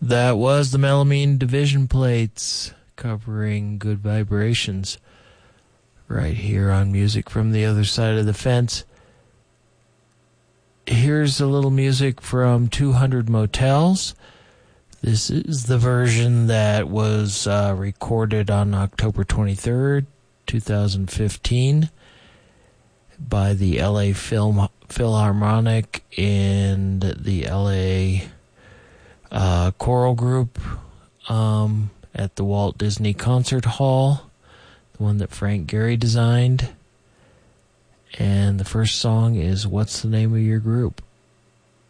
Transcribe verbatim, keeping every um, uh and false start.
That was the Melamine Division Plates covering Good Vibrations right here on Music from the Other Side of the Fence. Here's a little music from two hundred Motels. This is the version that was uh, recorded on October twenty-third, twenty fifteen by the L A Film Philharmonic and the L A uh, Choral Group um, at the Walt Disney Concert Hall, the one that Frank Gehry designed. And the first song is What's the Name of Your Group?